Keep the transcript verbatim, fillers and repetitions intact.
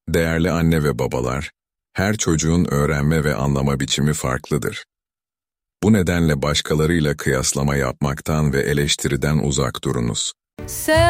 Değerli anne ve babalar, her çocuğun öğrenme ve anlama biçimi farklıdır. Bu nedenle başkalarıyla kıyaslama yapmaktan ve eleştiriden uzak durunuz.